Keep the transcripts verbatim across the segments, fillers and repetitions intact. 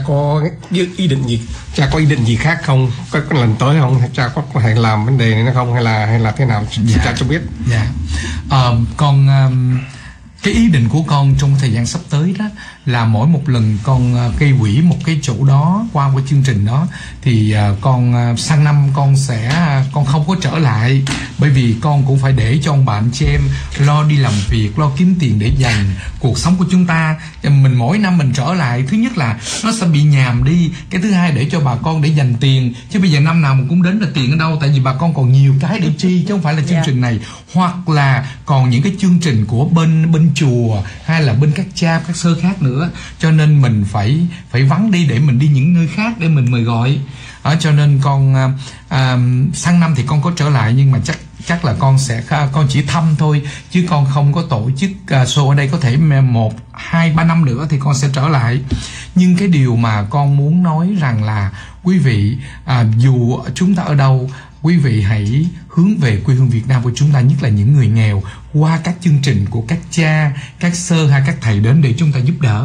có ý định gì, cha có ý định gì khác không, có, có lần tới không, cha có có thể làm vấn đề này nó không, hay là hay là thế nào, dạ. cha cho biết. Dạ, um, con um, cái ý định của con trong thời gian sắp tới đó là mỗi một lần con uh, gây quỹ một cái chỗ đó qua cái chương trình đó thì uh, con uh, sang năm con sẽ uh, con không có trở lại, bởi vì con cũng phải để cho ông bà anh chị em lo đi làm việc, lo kiếm tiền để dành cuộc sống của chúng ta. Mình mỗi năm mình trở lại, thứ nhất là nó sẽ bị nhàm đi, cái thứ hai để cho bà con để dành tiền, chứ bây giờ năm nào mình cũng đến là tiền ở đâu, tại vì bà con còn nhiều cái để chi chứ không phải là chương yeah. trình này, hoặc là còn những cái chương trình của bên bên chùa hay là bên các cha các sơ khác nữa, cho nên mình phải phải vắng đi để mình đi những nơi khác để mình mời gọi. Đó, cho nên con à, à, sang năm thì con có trở lại, nhưng mà chắc chắc là con sẽ con chỉ thăm thôi, chứ con không có tổ chức uh, show ở đây. Có thể một hai ba năm nữa thì con sẽ trở lại. Nhưng cái điều mà con muốn nói rằng là quý vị, à, dù chúng ta ở đâu, quý vị hãy hướng về quê hương Việt Nam của chúng ta, nhất là những người nghèo, qua các chương trình của các cha, các sơ hay các thầy đến để chúng ta giúp đỡ.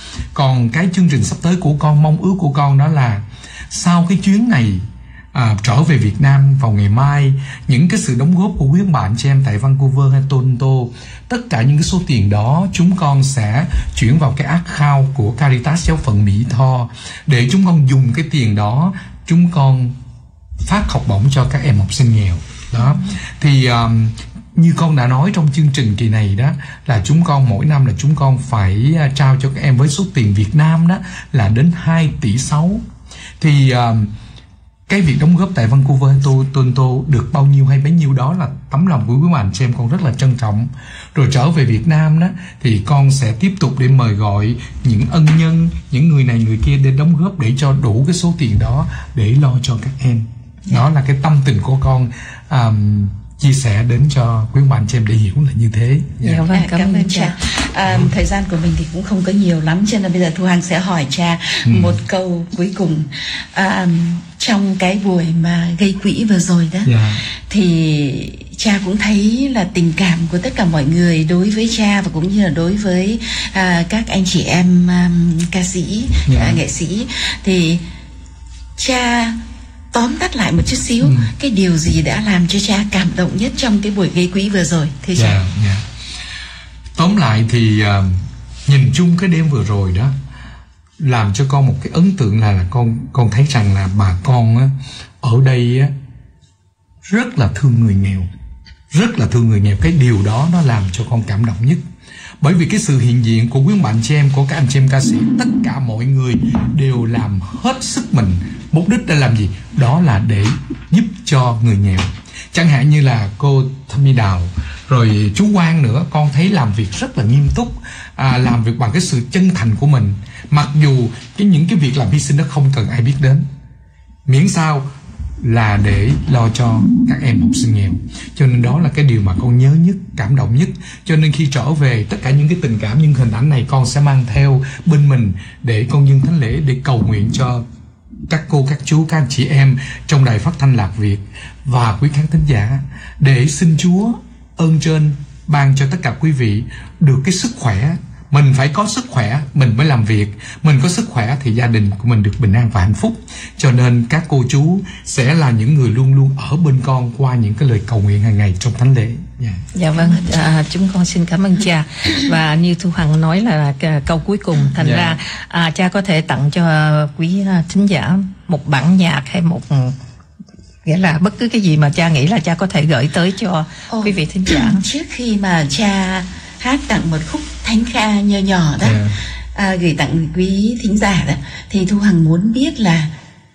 Còn cái chương trình sắp tới của con, mong ước của con đó là sau cái chuyến này à, trở về Việt Nam vào ngày mai, những cái sự đóng góp của quý bạn chị em tại Vancouver hay Toronto, tất cả những cái số tiền đó chúng con sẽ chuyển vào cái account của Caritas giáo phận Mỹ Tho, để chúng con dùng cái tiền đó chúng con phát học bổng cho các em học sinh nghèo. Đó thì um, như con đã nói trong chương trình kỳ này đó, là chúng con mỗi năm là chúng con phải uh, trao cho các em với số tiền Việt Nam đó là đến hai tỷ sáu. Thì uh, cái việc đóng góp tại Vancouver, Toronto được bao nhiêu hay bấy nhiêu đó là tấm lòng của quý bạn chị em con rất là trân trọng. Rồi trở về Việt Nam đó thì con sẽ tiếp tục để mời gọi những ân nhân, những người này người kia để đóng góp để cho đủ cái số tiền đó để lo cho các em. Đó là cái tâm tình của con um, chia sẻ đến cho quý bạn chị em để hiểu là như thế. Yeah. Dạ, vâng, cảm, cảm ơn cha. À, ừ. Thời gian của mình thì cũng không có nhiều lắm, cho nên bây giờ Thu Hằng sẽ hỏi cha ừ. một câu cuối cùng. À, trong cái buổi mà gây quỹ vừa rồi đó, yeah. thì cha cũng thấy là tình cảm của tất cả mọi người đối với cha và cũng như là đối với à, các anh chị em um, ca sĩ, yeah. à, nghệ sĩ. Thì cha tóm tắt lại một chút xíu, ừ. cái điều gì đã làm cho cha cảm động nhất trong cái buổi gây quỹ vừa rồi, thưa cha? Yeah, yeah. Tóm lại thì uh, nhìn chung cái đêm vừa rồi đó làm cho con một cái ấn tượng là, là con con thấy rằng là bà con á, ở đây á, rất là thương người nghèo, rất là thương người nghèo. Cái điều đó nó làm cho con cảm động nhất, bởi vì cái sự hiện diện của quý bạn chị em, của các anh chị em ca sĩ, tất cả mọi người đều làm hết sức mình. Mục đích để làm gì? Đó là để giúp cho người nghèo. Chẳng hạn như là cô Thami Đào, rồi chú Quang nữa, con thấy làm việc rất là nghiêm túc, à, làm việc bằng cái sự chân thành của mình. Mặc dù cái những cái việc làm hy sinh đó không cần ai biết đến, miễn sao là để lo cho các em học sinh nghèo. Cho nên đó là cái điều mà con nhớ nhất, cảm động nhất. Cho nên khi trở về, tất cả những cái tình cảm, những hình ảnh này con sẽ mang theo bên mình để con dâng thánh lễ, để cầu nguyện cho các cô, các chú, các anh chị em trong đài phát thanh Lạc Việt và quý khán thính giả, để xin Chúa ơn trên ban cho tất cả quý vị được cái sức khỏe. Mình phải có sức khỏe mình mới làm việc, mình có sức khỏe thì gia đình của mình được bình an và hạnh phúc. Cho nên các cô chú sẽ là những người luôn luôn ở bên con qua những cái lời cầu nguyện hàng ngày trong thánh lễ. Yeah. Dạ vâng, à, chúng con xin cảm ơn cha. Và như Thu Hằng nói là câu cuối cùng, thành yeah. ra à, cha có thể tặng cho quý thính giả một bản nhạc hay một, nghĩa là bất cứ cái gì mà cha nghĩ là cha có thể gửi tới cho Ồ, quý vị thính giả. Trước khi mà cha hát tặng một khúc thánh ca nhỏ nhỏ đó, yeah. à, gửi tặng quý thính giả đó, thì Thu Hằng muốn biết là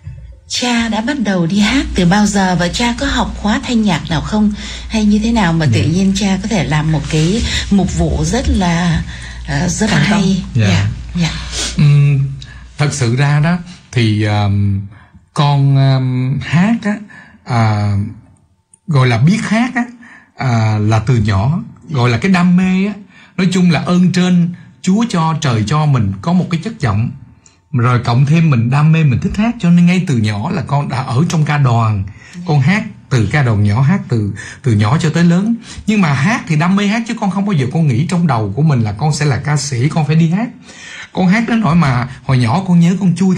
cha đã bắt đầu đi hát từ bao giờ, và cha có học khóa thanh nhạc nào không, hay như thế nào mà yeah. tự nhiên cha có thể làm một cái mục vụ rất là uh, rất là hay. Yeah. Yeah. Yeah. Um, thật sự ra đó thì um, con um, hát á, uh, gọi là biết hát á, uh, là từ nhỏ, gọi là cái đam mê á. Nói chung là ơn trên Chúa cho, trời cho mình có một cái chất giọng, rồi cộng thêm mình đam mê, mình thích hát, cho nên ngay từ nhỏ là con đã ở trong ca đoàn. Con hát từ ca đoàn nhỏ, hát từ từ nhỏ cho tới lớn. Nhưng mà hát thì đam mê hát, chứ con không bao giờ con nghĩ trong đầu của mình là con sẽ là ca sĩ, con phải đi hát. Con hát đến nỗi mà hồi nhỏ con nhớ con chui